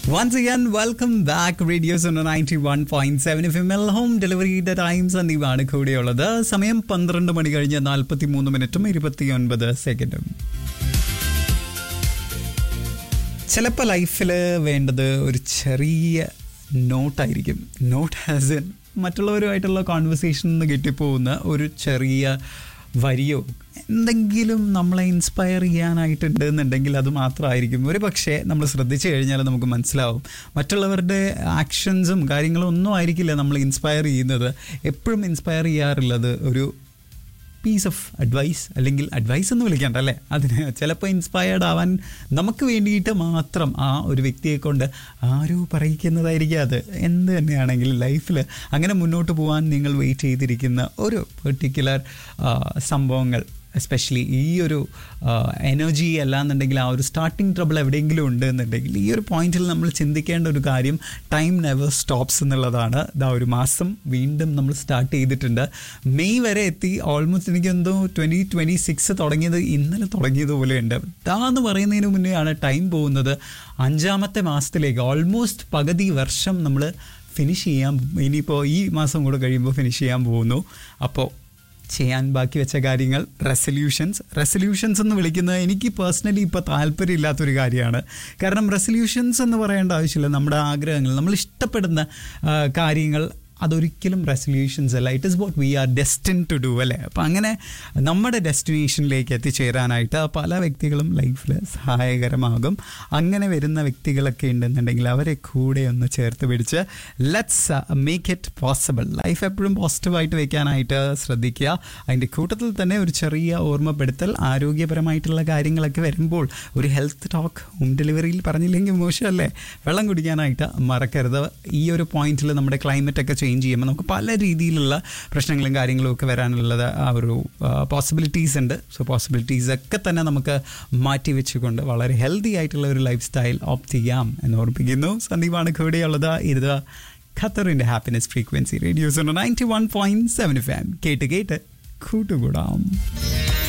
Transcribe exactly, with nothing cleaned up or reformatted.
Once again, welcome back. Radio Sona ninety-one point seven F M home delivery the times and the Vana Kodiola. സമയം പന്ത്രണ്ട് മണി കഴിഞ്ഞ് നാൽപ്പത്തിമൂന്ന് മിനിറ്റും ഇരുപത്തിയൊൻപത് സെക്കൻഡും. ചിലപ്പോൾ ലൈഫിൽ വേണ്ടത് ഒരു ചെറിയ നോട്ടായിരിക്കും. നോട്ട് ആസ് ഇൻ മറ്റുള്ളവരുമായിട്ടുള്ള കോൺവെർസേഷനിൽ നിന്ന് കിട്ടിപ്പോകുന്ന ഒരു ചെറിയ വരിയോ എന്തെങ്കിലും നമ്മളെ ഇൻസ്പയർ ചെയ്യാനായിട്ടുണ്ട് എന്നുണ്ടെങ്കിൽ അത് മാത്രമായിരിക്കും. ഒരു പക്ഷേ നമ്മൾ ശ്രദ്ധിച്ചു കഴിഞ്ഞാൽ നമുക്ക് മനസ്സിലാവും മറ്റുള്ളവരുടെ ആക്ഷൻസും കാര്യങ്ങളും ഒന്നും ആയിരിക്കില്ല നമ്മൾ ഇൻസ്പയർ ചെയ്യുന്നത്. എപ്പോഴും ഇൻസ്പയർ ചെയ്യാറുള്ളത് ഒരു പീസ് ഓഫ് അഡ്വൈസ്, അല്ലെങ്കിൽ അഡ്വൈസ് എന്ന് വിളിക്കണ്ട അല്ലേ, അതിന് ചിലപ്പോൾ ഇൻസ്പയർഡ് ആവാൻ നമുക്ക് വേണ്ടിയിട്ട് മാത്രം ആ ഒരു വ്യക്തിയെ കൊണ്ട് ആരോ പറയിക്കുന്നതായിരിക്കും. അത് എന്ത് തന്നെയാണെങ്കിലും ലൈഫിൽ അങ്ങനെ മുന്നോട്ട് പോകാൻ നിങ്ങൾ വെയിറ്റ് ചെയ്തിരിക്കുന്ന ഒരു പെർട്ടിക്കുലർ സംഭവങ്ങൾ, എസ്പെഷ്യലി ഈ ഒരു എനർജി അല്ലാന്നുണ്ടെങ്കിൽ ആ ഒരു സ്റ്റാർട്ടിങ് ട്രബിൾ എവിടെയെങ്കിലും ഉണ്ട് എന്നുണ്ടെങ്കിൽ ഈ ഒരു പോയിന്റിൽ നമ്മൾ ചിന്തിക്കേണ്ട ഒരു കാര്യം ടൈം നെവർ സ്റ്റോപ്സ് എന്നുള്ളതാണ്. ഇതാ ഒരു മാസം വീണ്ടും നമ്മൾ സ്റ്റാർട്ട് ചെയ്തിട്ടുണ്ട്. മെയ് വരെ എത്തി. ഓൾമോസ്റ്റ് എനിക്ക് എന്തോ ട്വൻറ്റി ട്വൻറ്റി സിക്സ് തുടങ്ങിയത് ഇന്നലെ തുടങ്ങിയതുപോലെ ഉണ്ട്. ഇതാന്ന് പറയുന്നതിന് മുന്നെയാണ് ടൈം പോകുന്നത്. അഞ്ചാമത്തെ മാസത്തിലേക്ക് ഓൾമോസ്റ്റ് പകുതി വർഷം നമ്മൾ ഫിനിഷ് ചെയ്യാൻ, ഇനിയിപ്പോൾ ഈ മാസം കൂടെ കഴിയുമ്പോൾ ഫിനിഷ് ചെയ്യാൻ പോകുന്നു. അപ്പോൾ ചെയ്യാൻ ബാക്കി വെച്ച കാര്യങ്ങൾ, റെസൊല്യൂഷൻസ് റെസൊല്യൂഷൻസ് എന്ന് വിളിക്കുന്നത് എനിക്ക് പേഴ്സണലി ഇപ്പോൾ താല്പര്യമില്ലാത്തൊരു കാര്യമാണ്. കാരണം റെസൊല്യൂഷൻസ് എന്ന് പറയേണ്ട ആവശ്യമില്ല. നമ്മുടെ ആഗ്രഹങ്ങൾ, നമ്മൾ ഇഷ്ടപ്പെടുന്ന കാര്യങ്ങൾ അതൊരിക്കലും റെസൊല്യൂഷൻസ് അല്ല. It is what we R Destin to do അല്ലേ. അപ്പം അങ്ങനെ നമ്മുടെ ഡെസ്റ്റിനേഷനിലേക്ക് എത്തിച്ചേരാനായിട്ട് പല വ്യക്തികളും ലൈഫിൽ സഹായകരമാകും. അങ്ങനെ വരുന്ന വ്യക്തികളൊക്കെ ഉണ്ടെന്നുണ്ടെങ്കിൽ അവരെ കൂടെ ഒന്ന് ചേർത്ത് പിടിച്ച് let's make it possible. Life എപ്പോഴും പോസിറ്റീവായിട്ട് വെക്കാനായിട്ട് ശ്രദ്ധിക്കുക. അതിൻ്റെ കൂട്ടത്തിൽ തന്നെ ഒരു ചെറിയ ഓർമ്മപ്പെടുത്തൽ, ആരോഗ്യപരമായിട്ടുള്ള കാര്യങ്ങളൊക്കെ വരുമ്പോൾ ഒരു ഹെൽത്ത് ടോക്ക് ഹോം ഡെലിവറിയിൽ പറഞ്ഞില്ലെങ്കിൽ മോശമല്ലേ. വെള്ളം കുടിക്കാനായിട്ട് മറക്കരുത്. ഈ ഒരു പോയിന്റിൽ നമ്മുടെ ക്ലൈമറ്റ് ഒക്കെ ചേഞ്ച് ചെയ്യുമ്പോൾ നമുക്ക് പല രീതിയിലുള്ള പ്രശ്നങ്ങളും കാര്യങ്ങളും ഒക്കെ വരാനുള്ളത് ആ ഒരു പോസിബിലിറ്റീസ് ഉണ്ട്. സോ പോസിബിലിറ്റീസ് ഒക്കെ തന്നെ നമുക്ക് മാറ്റി വെച്ചുകൊണ്ട് വളരെ ഹെൽത്തി ആയിട്ടുള്ള ഒരു ലൈഫ് സ്റ്റൈൽ ഓപ്റ്റ് ചെയ്യാം എന്ന് ഓർമ്മിപ്പിക്കുന്നു. സന്ദീപാണ് കൂടെയുള്ളത്. ഇത് ഖത്തറിൻ്റെ happiness frequency radio സോണ ninety one point seven F M. കേട്ട് കേട്ട് കൂട്ടുകൂടാം.